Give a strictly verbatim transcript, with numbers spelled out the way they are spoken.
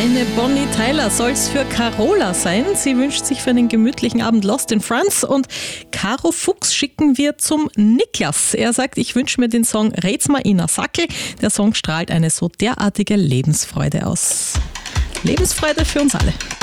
Eine Bonnie Tyler soll es für Carola sein. Sie wünscht sich für einen gemütlichen Abend Lost in France. Und Caro Fuchs schicken wir zum Niklas. Er sagt, ich wünsche mir den Song Red's ma Ina Sackel. Der Song strahlt eine so derartige Lebensfreude aus. Lebensfreude für uns alle.